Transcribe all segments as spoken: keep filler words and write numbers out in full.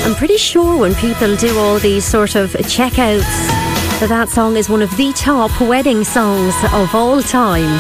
I'm pretty sure when people do all these sort of checkouts that that song is one of the top wedding songs of all time.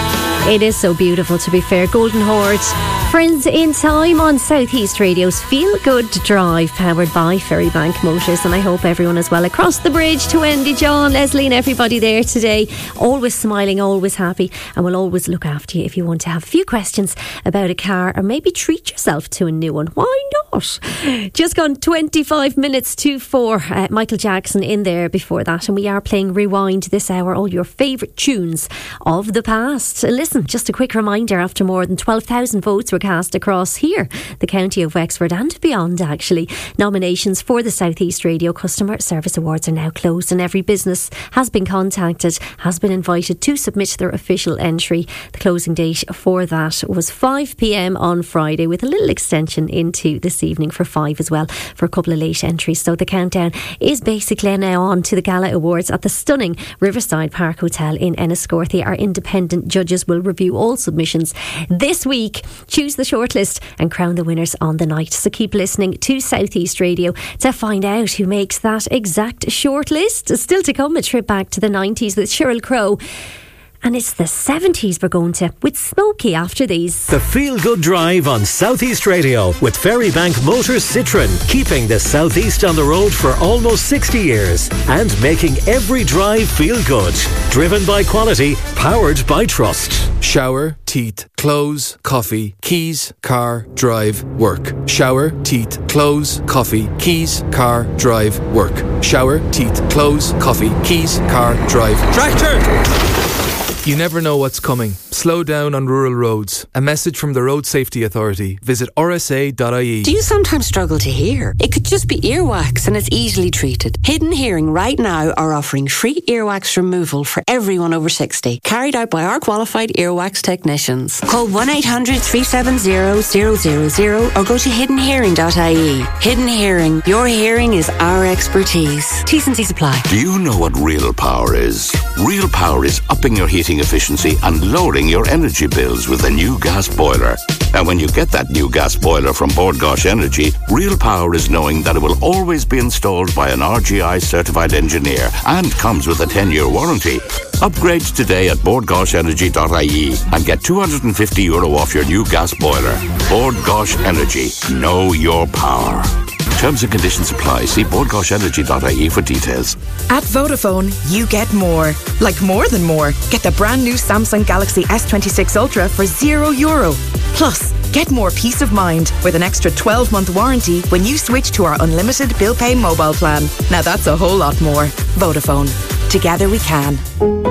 It is so beautiful, to be fair. Golden Horde, Friends in Time on South East Radio's Feel Good Drive, powered by Ferrybank Motors. And I hope everyone is well across the bridge to Wendy, John, Leslie and everybody there today. Always smiling, always happy, and we'll always look after you if you want to have a few questions about a car or maybe treat yourself to a new one. Why not? Just gone twenty-five minutes to four. Uh, Michael Jackson in there before that, and we are playing Rewind this hour, all your favourite tunes of the past. And listen, just a quick reminder, after more than twelve thousand votes were cast across here, the county of Wexford and beyond actually, nominations for the South East Radio Customer Service Awards are now closed, and every business has been contacted, has been invited to submit their official entry. The closing date for that was five p m on Friday, with a little extension into this evening for five as well for a couple of late entries. So the countdown is basically now on to the Gala Awards at the stunning Riverside Park Hotel in Enniscorthy. Our independent judges will review all submissions this week, choose the shortlist and crown the winners on the night. So keep listening to South East Radio to find out who makes that exact shortlist. Still to come, a trip back to the nineties with Sheryl Crow. And it's the seventies we're going to, with Smokey after these. The Feel Good Drive on South East Radio with Ferrybank Motors Citroen, keeping the South East on the road for almost sixty years and making every drive feel good. Driven by quality, powered by trust. Shower, teeth, clothes, coffee, keys, car, drive, work. Shower, teeth, clothes, coffee, keys, car, drive, work. Shower, teeth, clothes, coffee, keys, car, drive. Tractor! You never know what's coming. Slow down on rural roads. A message from the Road Safety Authority. Visit r s a dot i e. Do you sometimes struggle to hear? It could just be earwax, and it's easily treated. Hidden Hearing right now are offering free earwax removal for everyone over sixty, carried out by our qualified earwax technicians. Call one eight hundred, three seven zero, zero zero zero or go to hidden hearing dot i e. Hidden Hearing. Your hearing is our expertise. T's and C's apply. Do you know what real power is? Real power is upping your heating efficiency and lowering your energy bills with a new gas boiler. And when you get that new gas boiler from Bord Gáis Energy, real power is knowing that it will always be installed by an R G I certified engineer and comes with a ten year warranty. Upgrade today at bord gáis energy dot i e and get two hundred fifty euro off your new gas boiler. Bord Gáis Energy. Know your power. Terms and conditions apply. See bord gáis energy dot i e for details. At Vodafone, you get more. Like more than more. Get the brand new Samsung Galaxy S twenty-six Ultra for zero euro. Plus, get more peace of mind with an extra twelve month warranty when you switch to our unlimited bill pay mobile plan. Now that's a whole lot more. Vodafone. Together we can.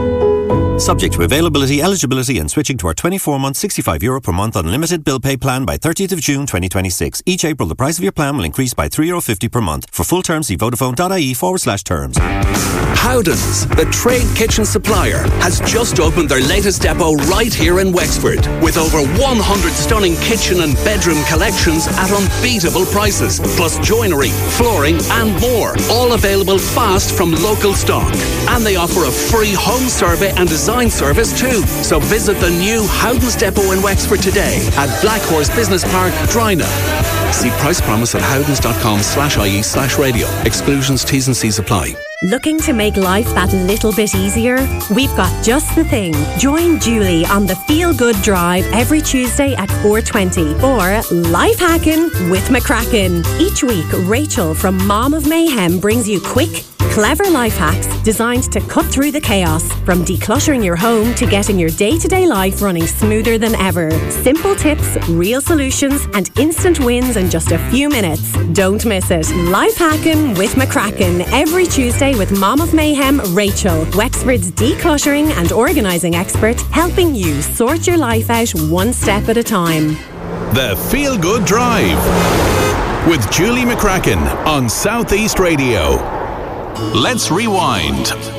Subject to availability, eligibility and switching to our twenty-four month sixty-five euro per month unlimited bill pay plan by thirtieth of June twenty twenty-six. Each April the price of your plan will increase by three euro fifty per month. For full terms see vodafone dot i e forward slash terms. Howdens, the trade kitchen supplier, has just opened their latest depot right here in Wexford, with over one hundred stunning kitchen and bedroom collections at unbeatable prices, plus joinery, flooring and more, all available fast from local stock. And they offer a free home survey and design service too. So visit the new Howdens depot in Wexford today at Blackhorse Business Park, Drina. See price promise at howdens dot com slash i e slash radio. Exclusions, T's and C's apply. Looking to make life that little bit easier? We've got just the thing. Join Julie on the Feel Good Drive every Tuesday at four twenty or Life Hacking with McCracken. Each week, Rachel from Mom of Mayhem brings you quick, clever life hacks designed to cut through the chaos, from decluttering your home to getting your day-to-day life running smoother than ever. Simple tips, real solutions and instant wins in just a few minutes. Don't miss it. Life Hacking with McCracken every Tuesday with Mom of Mayhem, Rachel, Wexford's decluttering and organising expert, helping you sort your life out one step at a time. The Feel Good Drive with Julie McCracken on South East Radio. Let's rewind.